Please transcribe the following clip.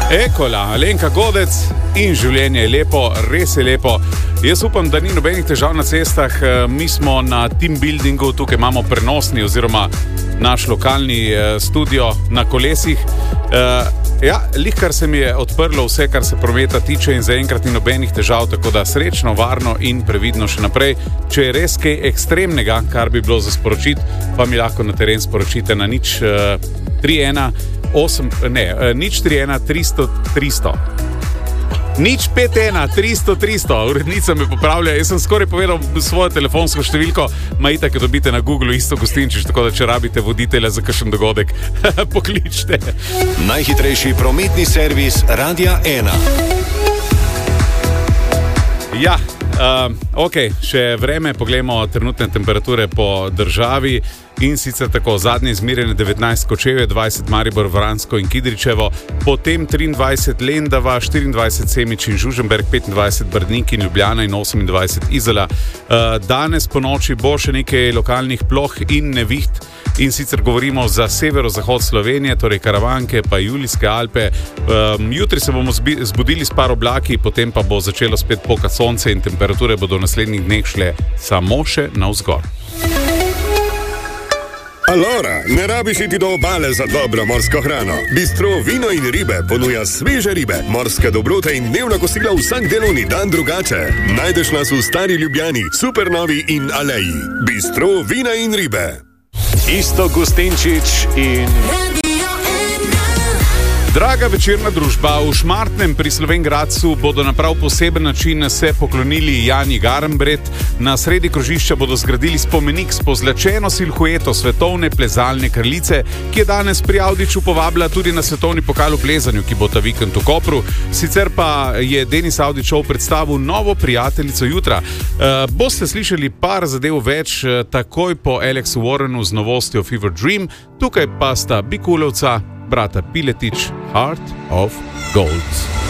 Ekola, Alenka Godec in življenje je lepo, res je lepo. Jaz upam, da ni nobenih težav na cestah. Mi smo na team buildingu, tukaj imamo prenosni oziroma naš lokalni studio na kolesih. Lihkar se mi je odprlo vse, kar se prometa tiče in zaenkrat ni nobenih težav, tako da srečno, varno in previdno še naprej. Če je res kaj ekstremnega, kar bi bilo za sporočiti, pa mi lahko na teren sporočite na 031 300 300. 051 300 300. Urednica me popravlja, jaz sem skoraj povedal svojo telefonsko številko, ma itak jo dobite na Google Isto Gustinčič, tako da če rabite voditelja za kakšen dogodek, pokličite. Najhitrejši prometni servis Radia 1. Ja, še vreme, poglejmo trenutne temperature po državi. In sicer tako, zadnje izmerjene 19 Kočevje, 20 Maribor, Vransko in Kidričevo, potem 23 Lendava, 24 Semič in Žužemberk, 25 Brnik in Ljubljana in 28 Izola. Danes po noči bo še nekaj lokalnih ploh in neviht, in sicer govorimo za severozahod Slovenije, torej Karavanke pa Julijske Alpe. Jutri se bomo zbudili s par oblaki, potem pa bo začelo spet pokati sonce in temperature bodo v naslednjih dneh šle samo še navzgor. Alora, ne rabiš iti do obale za dobro morsko hrano. Bistro Vino in ribe ponuja sveže ribe, morske dobrote in dnevna kosila vsak delovni dan drugače. Najdeš nas v Stari Ljubljani, Supernovi in Aleji. Bistro Vina in ribe. Isto Gustinčič in... Draga večerna družba, v Šmartnem pri Slovenj Gradcu bodo na prav poseben način se poklonili Jani Garnbret. Na sredi krožišča bodo zgradili spomenik s pozlačeno silhueto svetovne plezalne kraljice, ki je danes pri Avdiću povabila tudi na svetovni pokal v plezanju, ki bo ta vikend v Kopru. Sicer pa je Denis Avdićov predstavil novo prijateljico jutra. Boste slišali par zadev več takoj po Alexu Warrenu z novostjo Fever Dream, tukaj pa sta Bikulovca, brata Piletič, Heart of Gold.